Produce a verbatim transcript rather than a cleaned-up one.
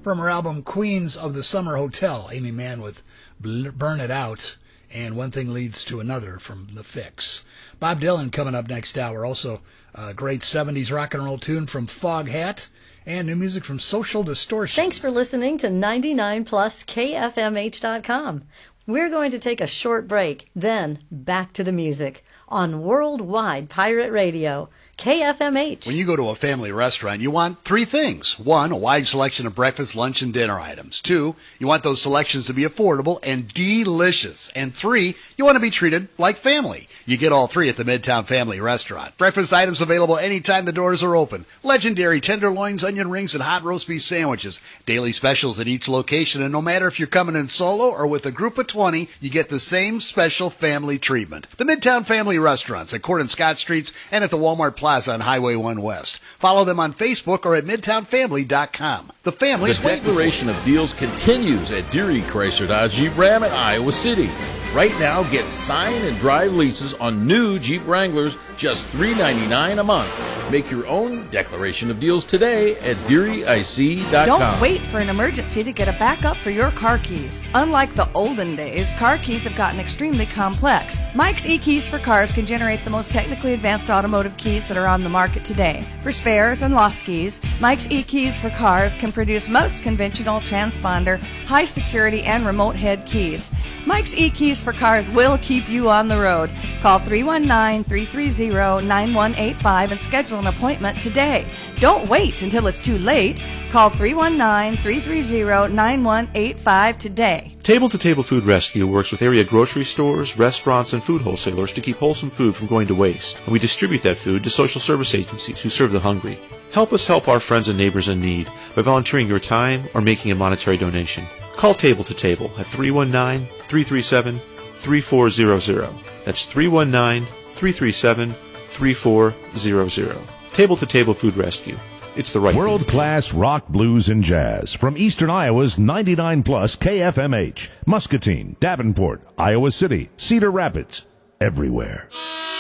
from her album Queens of the Summer Hotel. Amy Mann with Burn It Out, and One Thing Leads to Another from The Fix. Bob Dylan coming up next hour. Also a great seventies rock and roll tune from Foghat, and new music from Social Distortion. Thanks for listening to ninety-nine plus K F M H dot com. We're going to take a short break, then back to the music on Worldwide Pirate Radio, K F M H. When you go to a family restaurant, you want three things. One, a wide selection of breakfast, lunch, and dinner items. Two, you want those selections to be affordable and delicious. And three, you want to be treated like family. You get all three at the Midtown Family Restaurant. Breakfast items available anytime the doors are open. Legendary tenderloins, onion rings, and hot roast beef sandwiches. Daily specials at each location, and no matter if you're coming in solo or with a group of twenty, you get the same special family treatment. The Midtown Family Restaurants at Court and Scott Streets and at the Walmart Plaza on Highway one West. Follow them on Facebook or at midtown family dot com. The family's The declaration of deals continues at Deary Chrysler Dodge Jeep Ram in Iowa City. Right now, get sign and drive leases on new Jeep Wranglers, just three ninety-nine a month. Make your own declaration of deals today at deary I C dot com. Don't wait for an emergency to get a backup for your car keys. Unlike the olden days, car keys have gotten extremely complex. Mike's eKeys for Cars can generate the most technically advanced automotive keys that are on the market today. For spares and lost keys, Mike's eKeys for Cars can produce most conventional transponder, high security, and remote head keys. Mike's eKeys for Cars will keep you on the road. Call three one nine, three three zero, nine one eight five and schedule an appointment today. Don't wait until it's too late. Call three one nine, three three zero, nine one eight five today. Table to Table Food Rescue works with area grocery stores, restaurants, and food wholesalers to keep wholesome food from going to waste. And we distribute that food to social service agencies who serve the hungry. Help us help our friends and neighbors in need by volunteering your time or making a monetary donation. Call Table to Table at three one nine, three three seven, three four zero zero. That's three one nine, three three seven, three four zero zero. Table to Table Food Rescue. It's the right world-class rock, blues, and jazz from Eastern Iowa's ninety-nine plus K F M H. Muscatine, Davenport, Iowa City, Cedar Rapids, everywhere.